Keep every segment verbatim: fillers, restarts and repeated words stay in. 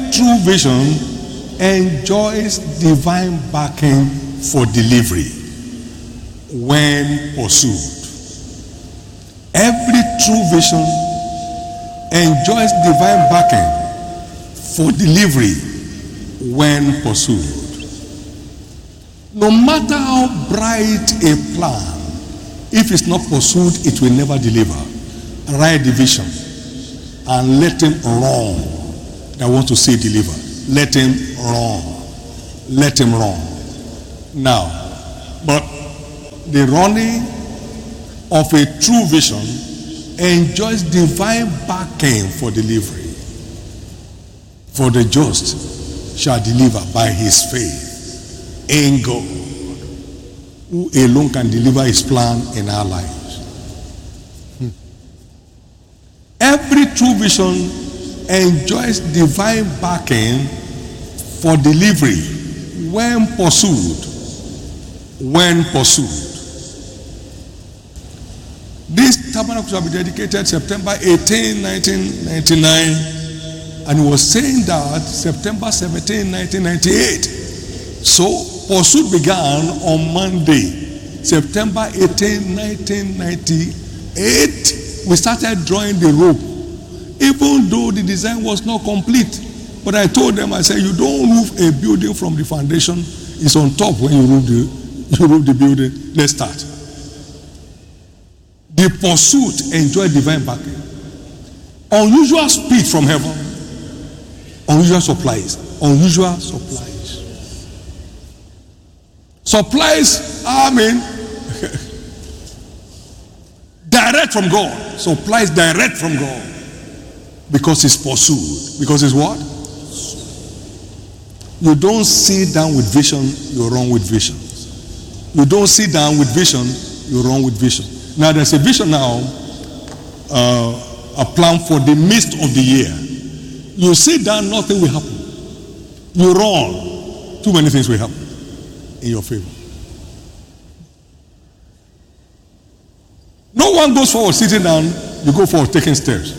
true vision enjoys divine backing for delivery when pursued. Every true vision enjoys divine backing for delivery when pursued. No matter how bright a plan, if it's not pursued, it will never deliver. Write the vision and let him run that wants to see deliver. Let him run. Let him run. Now, but the running of a true vision enjoys divine backing for delivery. For the just shall deliver by his faith in God, who alone can deliver his plan in our lives. Hmm. Every true vision enjoys divine backing for delivery when pursued. When pursued. This tabernacle shall be dedicated September eighteenth, nineteen ninety-nine, and he was saying that September seventeenth, nineteen ninety-eight. So pursuit began on Monday, September eighteenth, nineteen ninety-eight. We started drawing the rope, even though the design was not complete. But I told them, I said, you don't roof a building from the foundation. It's on top when you roof the, you roof the building. Let's start. The pursuit enjoyed divine backing. Unusual speed from heaven. Unusual supplies. Unusual supplies. Supplies, I mean, direct from God. Supplies direct from God. Because it's pursued. Because it's what? You don't sit down with vision, you're wrong with vision. You don't sit down with vision, you're wrong with vision. Now there's a vision now, uh, a plan for the midst of the year. You sit down, nothing will happen. You run, too many things will happen in your favor. No one goes forward sitting down, you go forward taking steps.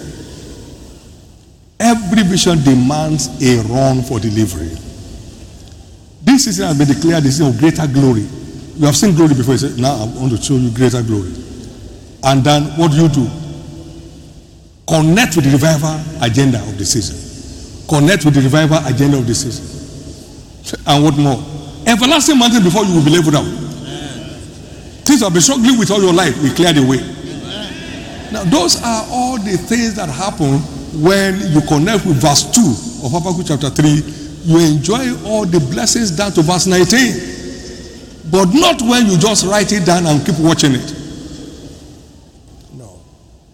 Every vision demands a run for delivery. This season has been declared the season of greater glory. You have seen glory before. You say, now I want to show you greater glory. And then what do you do? Connect with the revival agenda of the season. Connect with the revival agenda of the season. And what more? Everlasting mountain before you will be leveled out. Things you have been struggling with all your life, we clear the way. Now those are all the things that happen when you connect with verse two of Habakkuk chapter three. You enjoy all the blessings down to verse nineteen. But not when you just write it down and keep watching it. No.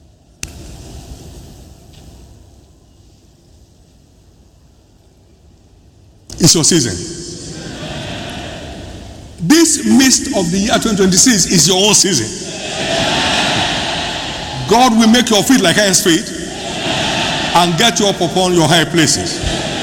It's your season. This midst of the year twenty twenty-six is your own season. God will make your feet like hinds feet and get you up upon your high places.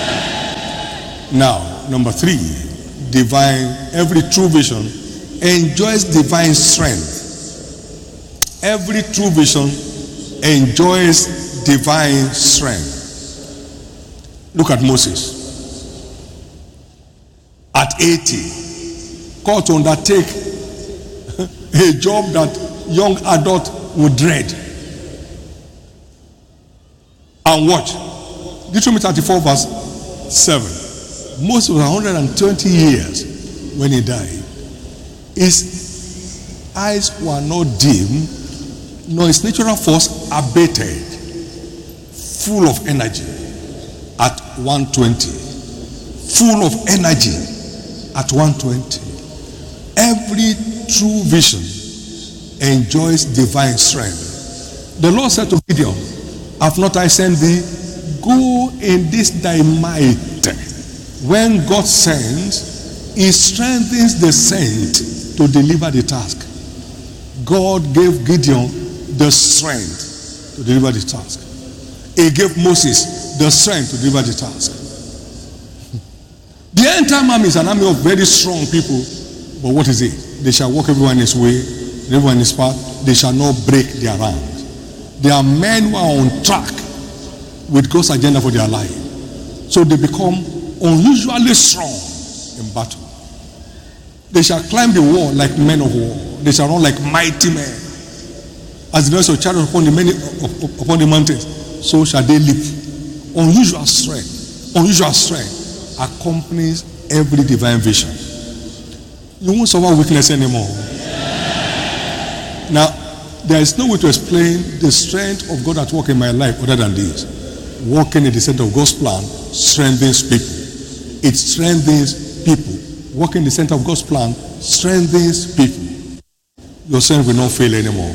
Now, number three, divine, every true vision enjoys divine strength. Every true vision enjoys divine strength. Look at Moses. At eighty, called to undertake a job that young adult would dread. And watch. Deuteronomy thirty-four verse seven. Moses was one hundred twenty years when he died. His eyes were not dim, nor his natural force abated. Full of energy at one twenty. Full of energy at one twenty. Every true vision enjoys divine strength. The Lord said to Gideon, have not I sent thee? Go in this thy might. When God sends, he strengthens the sent to deliver the task. God gave Gideon the strength to deliver the task. He gave Moses the strength to deliver the task. The entire army is an army of very strong people. But what is it? They shall walk everyone in his way, everyone in his path. They shall not break their ranks. They are men who are on track with God's agenda for their life. So they become unusually strong in battle. They shall climb the wall like men of war. They shall run like mighty men. As the noise of chariots upon the many upon the mountains, so shall they leap. Unusual strength, unusual strength accompanies every divine vision. You won't suffer weakness anymore. Now, there is no way to explain the strength of God at work in my life other than this. Walking in the center of God's plan strengthens people. It strengthens people. Walking in the center of God's plan strengthens people. Your strength will not fail anymore.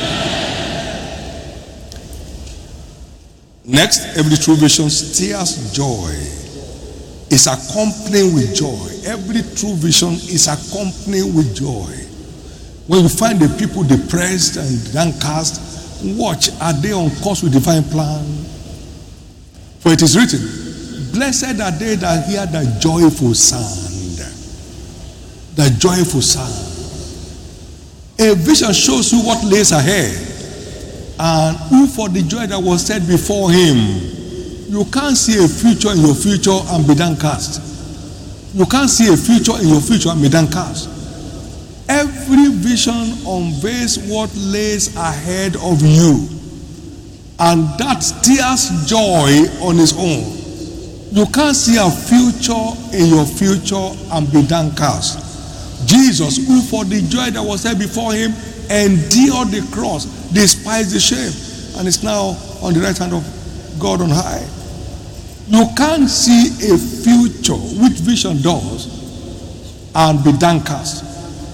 Next, every true vision stirs joy. It's accompanied with joy. Every true vision is accompanied with joy. When you find the people depressed and downcast, watch, are they on course with divine plan? For it is written, blessed are they that hear the joyful sound. The joyful sound. A vision shows you what lays ahead. And who for the joy that was set before him. You can't see a future in your future and be downcast. You can't see a future in your future and be downcast. Every vision unveils what lays ahead of you. And that stirs joy on its own. You can't see a future in your future and be downcast. Jesus, who for the joy that was set before him, endured the cross, despised the shame, and is now on the right hand of God on high. You can't see a future, which vision does, and be downcast.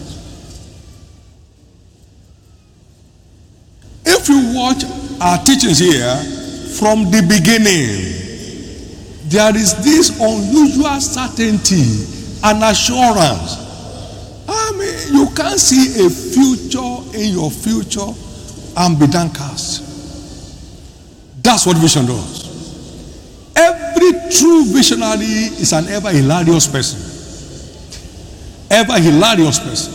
If you watch our teachings here from the beginning, there is this unusual certainty and assurance. I mean, you can't see a future in your future and be downcast. That's what vision does. Every true visionary is an ever hilarious person. Ever hilarious person.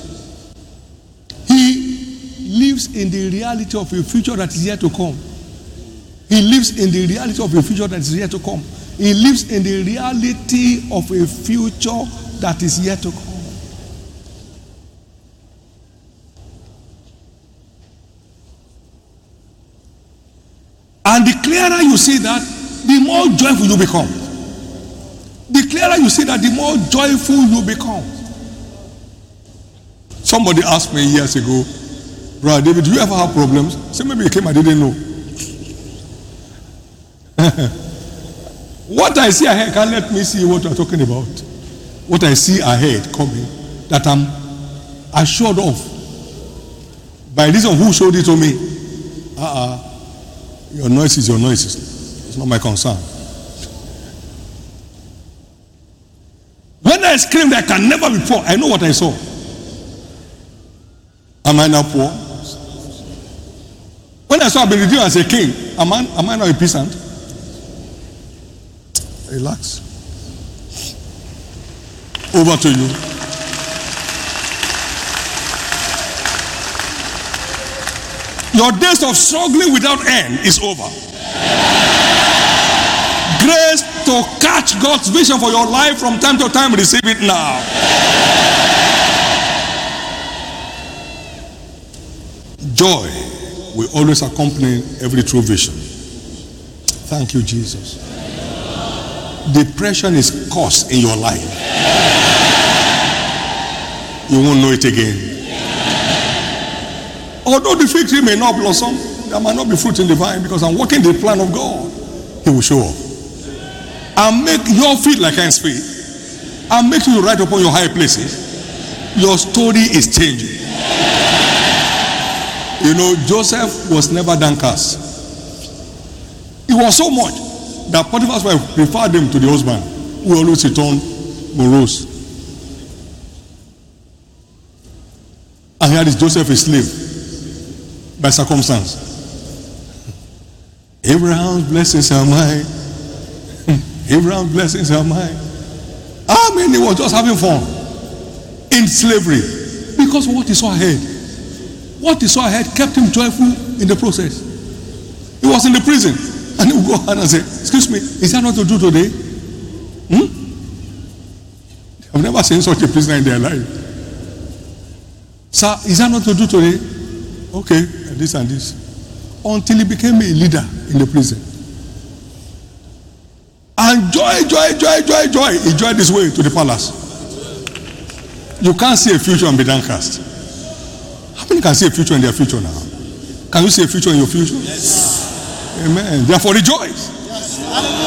He lives in the reality of a future that is yet to come. He lives in the reality of a future that is yet to come. He lives in the reality of a future that is yet to come. And the clearer you see that, the more joyful you become. The clearer you see that, the more joyful you become. Somebody asked me years ago, Brother David, do you ever have problems? I said, maybe you came, I didn't know. What I see ahead can't let me see what you're talking about. What I see ahead coming, that I'm assured of, by reason of who showed it to me. Uh-uh. Your noise is your noise. It's not my concern. When I screamed, I can never be poor. I know what I saw. Am I now poor? When I saw I've been redeemed as a king, am I, am I now a peasant? Relax. Over to you. Your days of struggling without end is over. Grace to catch God's vision for your life from time to time, receive it now. Joy will always accompany every true vision. Thank you, Jesus. Depression is caused in your life. You won't know it again. Although the fig tree may not blossom, there might not be fruit in the vine, because I'm working the plan of God. He will show up and make your feet like hinds feet and make you right upon your high places. Your story is changing. You know, Joseph was never downcast. It was so much that Potiphar's wife preferred him to the husband, who always returned morose. And here is Joseph, a slave. By circumstance. Abraham's blessings are mine. Abraham's blessings are mine. I mean, he was just having fun in slavery because of what he saw ahead. What he saw ahead kept him joyful in the process. He was in the prison. And he will go ahead and say, excuse me, is that not to do today? Hmm? I've never seen such a prisoner in their life. Sir, is that not to do today? Okay, and this and this. Until he became a leader in the prison. And joy, joy, joy, joy, joy. He joined his way to the palace. You can't see a future and be downcast. How many can see a future in their future now? Can you see a future in your future? Yes. Amen. Therefore rejoice. Yes.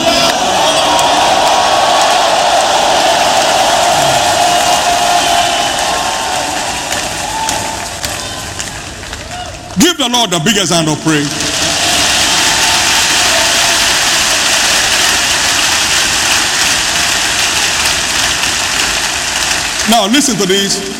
Give the Lord the biggest hand of praise. Now listen to this.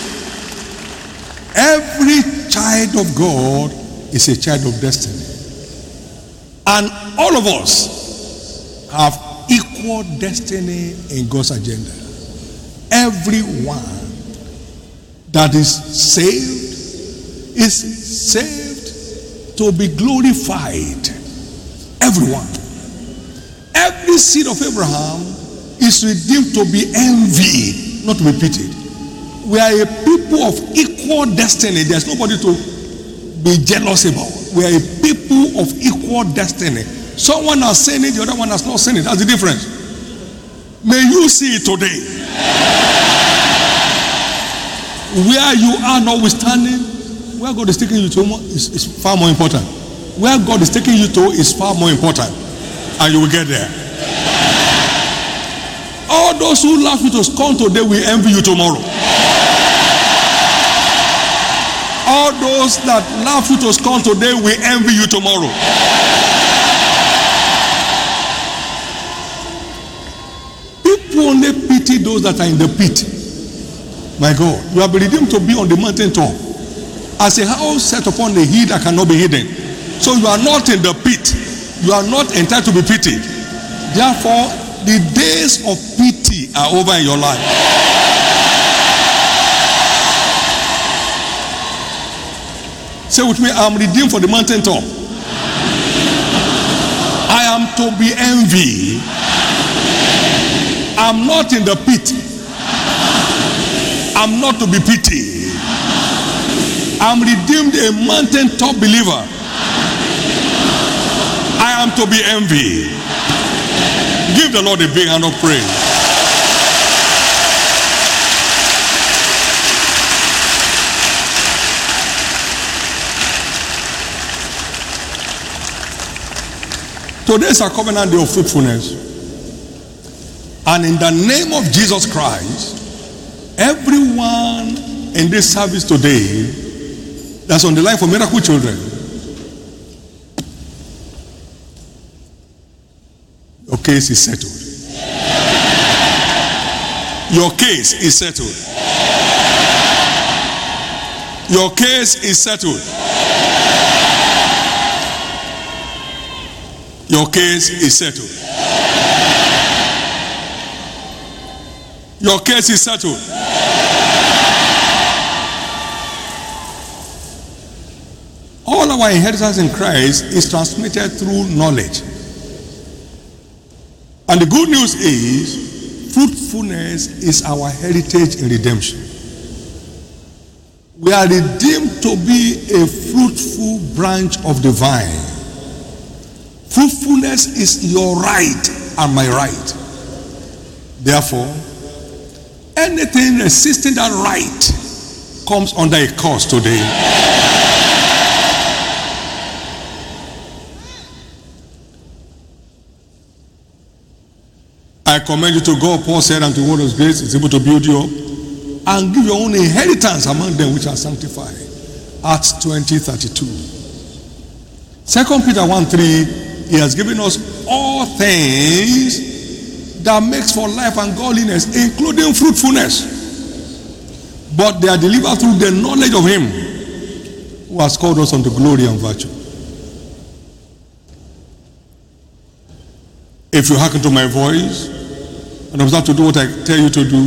Every child of God is a child of destiny. And all of us have equal destiny in God's agenda. Everyone that is saved is saved to be glorified. Everyone. Every seed of Abraham is redeemed to be envied, not to be pitied. We are a people of equal destiny. There's nobody to be jealous about. We are a people of equal destiny. Someone has seen it, the other one has not seen it. That's the difference. May you see it today. Where you are notwithstanding, where God is taking you to is, is far more important. Where God is taking you to is far more important. And you will get there. All those who laugh you to scorn today will envy you tomorrow. All those that laugh you to scorn today will envy you tomorrow. People only pity those that are in the pit. My God, you have been redeemed to be on the mountain top. As a house set upon the hill that cannot be hidden. So you are not in the pit. You are not entitled to be pitied. Therefore, the days of pity are over in your life. Say with me, I am redeemed for the mountaintop. I am to be envied. I am not in the pit. I am not to be pitied. I am redeemed, a mountaintop believer. I am to be envied. Give the Lord a big hand of praise. Today is a covenant day of fruitfulness. And in the name of Jesus Christ, everyone in this service today that's on the line for Miracle Children, your case is settled. Your case is settled. Your case is settled. Your case is settled. Your case is settled. All our inheritance in Christ is transmitted through knowledge. And the good news is, fruitfulness is our heritage in redemption. We are redeemed to be a fruitful branch of the vine. Fruitfulness is your right and my right. Therefore, anything resisting that right comes under a curse today. I commend you to God. Paul said, and the word of grace is able to build you up and give your own inheritance among them which are sanctified. Acts twenty thirty-two. Second Peter one three, he has given us all things that makes for life and godliness, including fruitfulness. But they are delivered through the knowledge of him who has called us unto glory and virtue. If you hearken to my voice and observe to do what I tell you to do,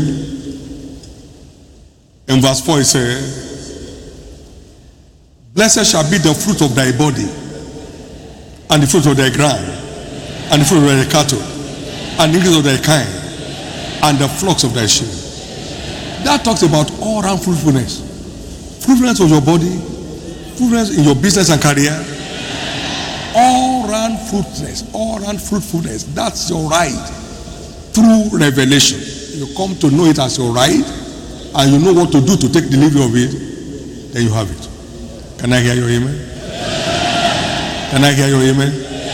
in verse four it says, blessed shall be the fruit of thy body and the fruit of thy ground, and the fruit of thy cattle, and the increase of thy kind, and the flocks of thy sheep. That talks about all round fruitfulness. Fruitfulness of your body, fruitfulness in your business and career. All round fruitfulness, all round fruitfulness. That's your right through revelation. You come to know it as your right, and you know what to do to take delivery of it, then you have it. Can I hear your amen? Can I hear your amen?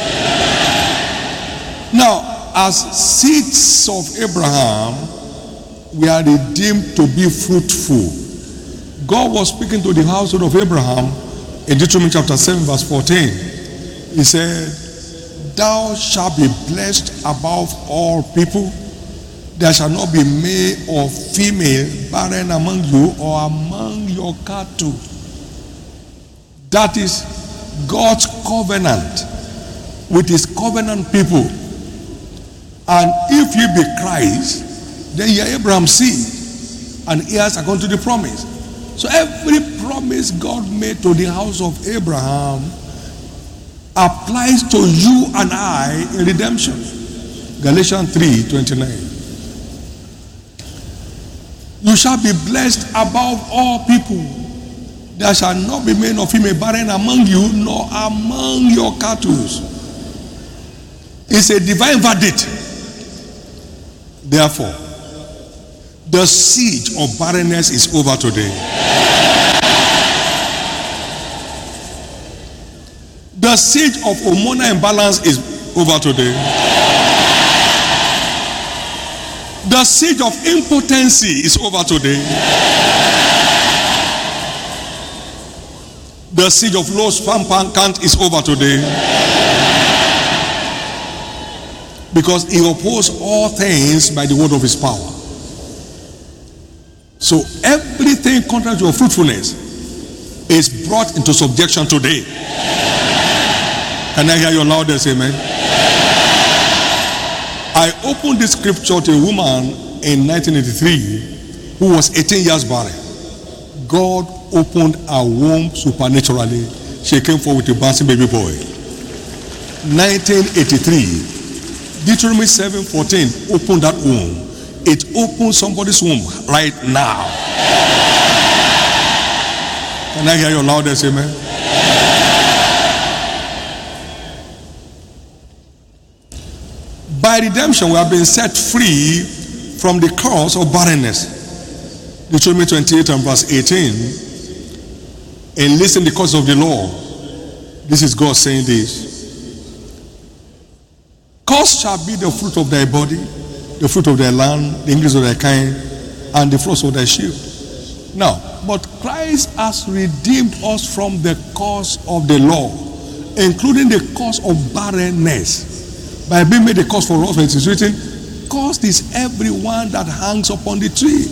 Now, as seeds of Abraham, we are redeemed to be fruitful. God was speaking to the household of Abraham in Deuteronomy chapter seven verse fourteen. He said, thou shalt be blessed above all people. There shall not be male or female barren among you or among your cattle. That is God's covenant with his covenant people. And if ye be Christ, then ye are Abraham's seed and heirs according to the promise. So every promise God made to the house of Abraham applies to you and I in redemption. Galatians three twenty-nine. You shall be blessed above all people. There shall not be male or female barren among you, nor among your cattle. It's a divine verdict. Therefore, the siege of barrenness is over today. The siege of hormonal imbalance is over today. The siege of impotency is over today. The siege of low sperm count is over today. Because he opposed all things by the word of his power. So everything contrary to your fruitfulness is brought into subjection today. Can I hear your loudest amen? I opened this scripture to a woman in nineteen eighty-three who was eighteen years barren. God opened her womb supernaturally. She came forward with a bouncing baby boy. nineteen eighty-three, Deuteronomy seven fourteen opened that womb. It opened somebody's womb right now. Can I hear your loudest amen? By redemption, we have been set free from the curse of barrenness. Deuteronomy twenty-eight and verse eighteen. Enlist in the cause of the law. This is God saying this. Cause shall be the fruit of thy body, the fruit of thy land, the increase of thy kind, and the flocks of thy sheep. Now, but Christ has redeemed us from the curse of the law, including the curse of barrenness. By being made a curse for us, it is written, cursed is everyone that hangs upon the tree.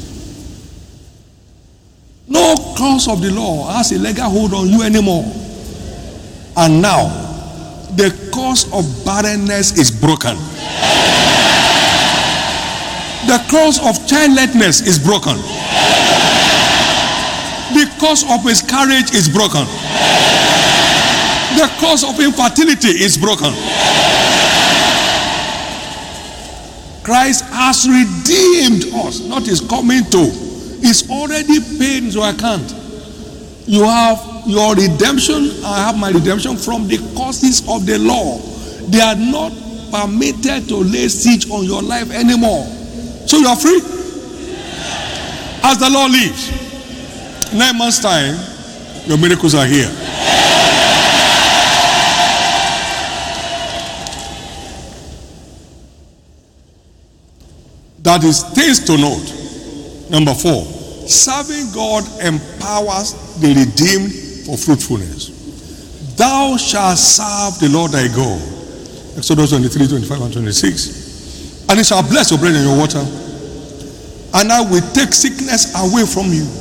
No curse of the law has a legal hold on you anymore. And now, the curse of barrenness is broken. The curse of childlessness is broken. The curse of miscarriage is broken. The curse of infertility is broken. Christ has redeemed us, not is coming to. It's already paid into account. You have your redemption, I have my redemption from the curses of the law. They are not permitted to lay siege on your life anymore. So you are free. As the Lord lives, nine months' time, your miracles are here. That is things to note. Number four, serving God empowers the redeemed for fruitfulness. Thou shalt serve the Lord thy God. Exodus twenty-three, twenty-five and twenty-six. And he shall bless your bread and your water. And I will take sickness away from you.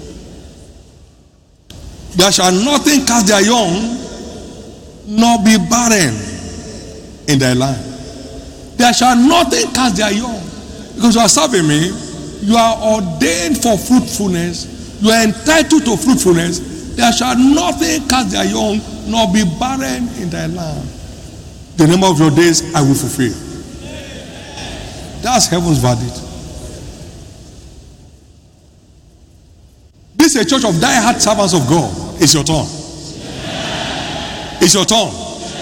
There shall nothing cast their young, nor be barren in thy land. There shall nothing cast their young. Because you are serving me, you are ordained for fruitfulness, you are entitled to fruitfulness. There shall nothing cast their young, nor be barren in thy land. The number of your days I will fulfill. That's heaven's verdict. This is a church of die-hard servants of God. It's your turn. It's your turn.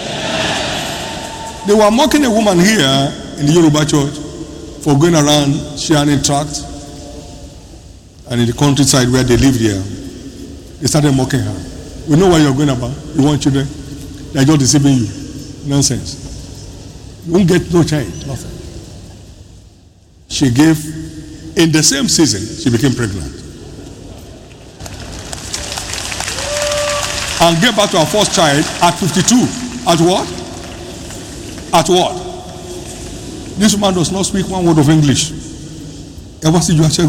They were mocking a woman here in the Yoruba church for going around sharing tracts, and in the countryside where they lived here, they started mocking her. We know what you're going about. You want children. They're just deceiving you. Nonsense. You won't get no child. Nothing. She gave, in the same season, she became pregnant. And gave birth to her first child at fifty-two. At what? At what? This woman does not speak one word of English. He was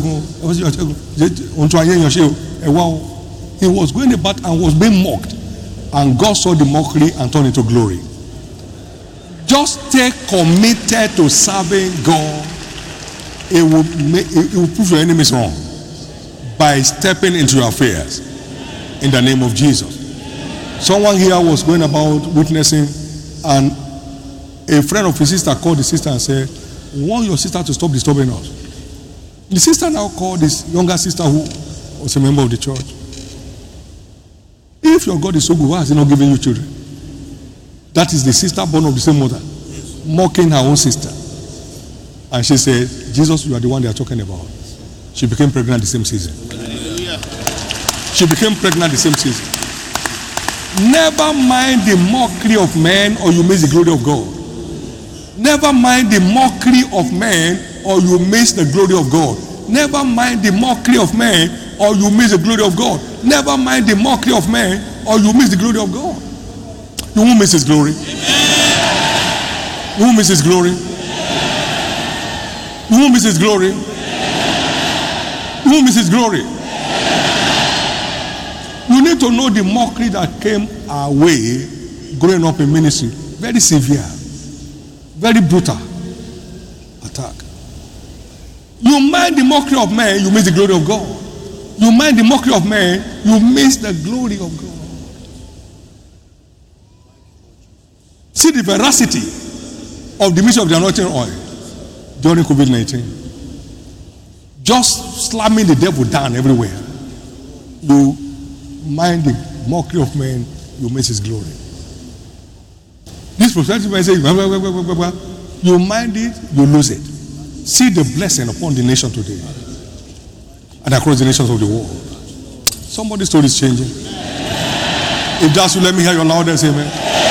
going about and was being mocked. And God saw the mockery and turned into glory. Just stay committed to serving God. It will, make, it will prove your enemies wrong by stepping into your affairs in the name of Jesus. Someone here was going about witnessing, and a friend of his sister called the sister and said, "We want your sister to stop disturbing us." The sister now called this younger sister who was a member of the church. If your God is so good, why has he not given you children? That is the sister born of the same mother, mocking her own sister. And she said, "Jesus, you are the one they are talking about." She became pregnant the same season. She became pregnant the same season. Never mind the mockery of men, or you miss the glory of God. Never mind the mockery of men, or you miss the glory of God. Never mind the mockery of men, or you miss the glory of God. Never mind the mockery of men, or you miss the glory of God. You won't miss his glory. You won't miss his glory. You won't miss his glory. You won't miss his glory. You need to know the mockery that came our way growing up in ministry. Very severe, very brutal attack. You mind the mockery of man, you miss the glory of God. You mind the mockery of man, you miss the glory of God. See the veracity of the mission of the anointing oil during COVID nineteen. Just slamming the devil down everywhere. You mind the mockery of men, you miss his glory. This prophetic message, you mind it, you lose it. See the blessing upon the nation today and across the nations of the world. Somebody's story is changing. If that's you, let me hear your loudest amen.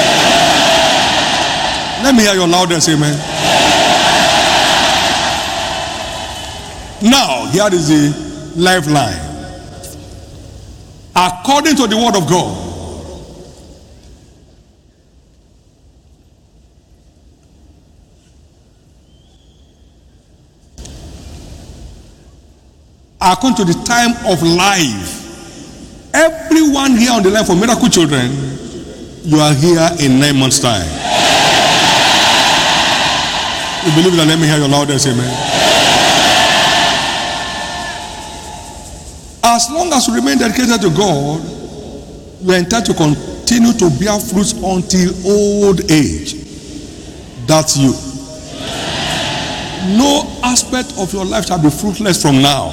Let me hear your loudest amen. Now, here is the lifeline. According to the word of God, according to the time of life, everyone here on the line for Miracle Children, you are here in nine months' time. You believe that? Let me hear your loudest amen. As long as you remain dedicated to God, you are entitled to continue to bear fruits until old age. That's you. No aspect of your life shall be fruitless from now.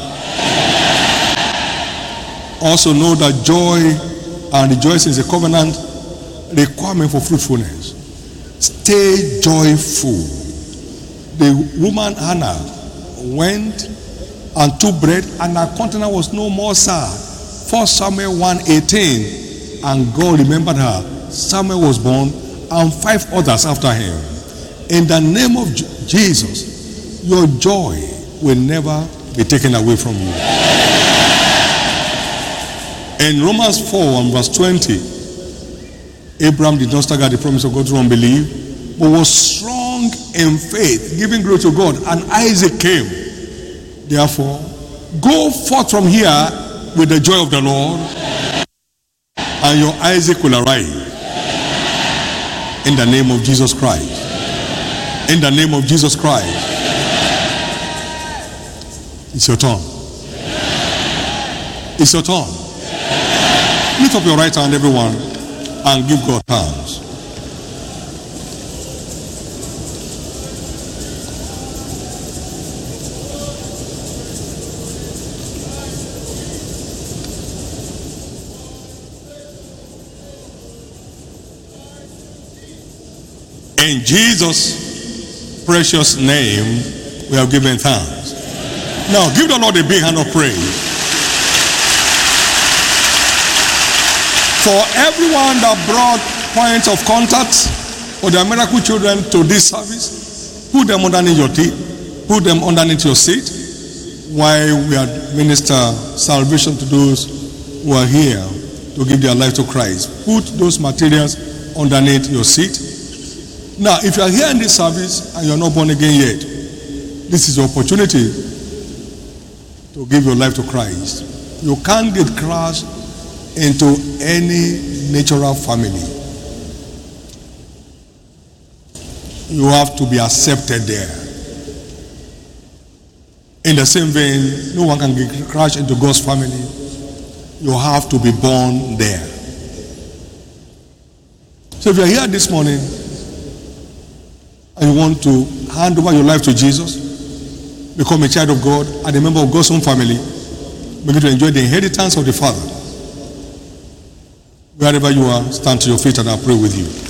Also know that joy and rejoicing is a covenant requirement for fruitfulness. Stay joyful. The woman Hannah went and took bread, and her countenance was no more sad. First Samuel one eighteen, and God remembered her. Samuel was born, and five others after him. In the name of Jesus, your joy will never be taken away from you. In Romans four and verse twenty, Abraham did not stagger the promise of God through unbelief, but was strong in faith, giving glory to God, and Isaac came. Therefore, go forth from here with the joy of the Lord, and your Isaac will arrive. In the name of Jesus Christ. In the name of Jesus Christ. It's your turn. It's your turn. Lift up your right hand, everyone, and give God thanks. In Jesus' precious name, we have given thanks. Now, give the Lord a big hand of praise. For everyone that brought points of contact for their miracle children to this service, put them underneath your teeth, put them underneath your seat, while we administer salvation to those who are here to give their life to Christ. Put those materials underneath your seat. Now, if you are here in this service and you are not born again yet, this is your opportunity to give your life to Christ. You can't get crushed into any natural family. You have to be accepted there. In the same vein, no one can get crushed into God's family. You have to be born there. So if you are here this morning and you want to hand over your life to Jesus, become a child of God and a member of God's own family, begin to enjoy the inheritance of the Father. Wherever you are, stand to your feet and I'll pray with you.